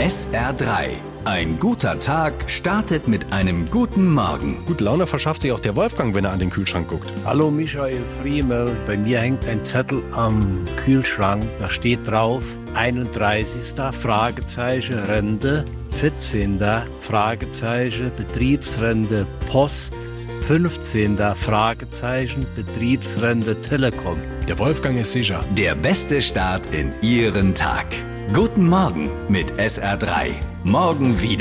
SR3. Ein guter Tag startet mit einem guten Morgen. Gute Laune verschafft sich auch der Wolfgang, wenn er an den Kühlschrank guckt. Hallo Michael Friemel, bei mir hängt ein Zettel am Kühlschrank, da steht drauf 31. Fragezeichen Rente, 14. Fragezeichen Betriebsrente Post, 15. Fragezeichen Betriebsrente Telekom. Der Wolfgang ist sicher. Der beste Start in Ihren Tag. Guten Morgen mit SR3. Morgen wieder.